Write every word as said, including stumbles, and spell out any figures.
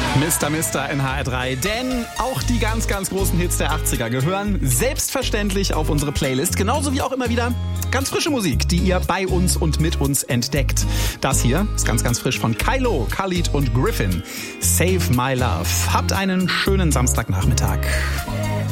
Mister Mister in H R drei, denn auch die ganz, ganz großen Hits der achtziger gehören selbstverständlich auf unsere Playlist, genauso wie auch immer wieder ganz frische Musik, die ihr bei uns und mit uns entdeckt. Das hier ist ganz, ganz frisch von Kylo, Khalid und Griffin. Save My Love. Habt einen schönen Samstagnachmittag.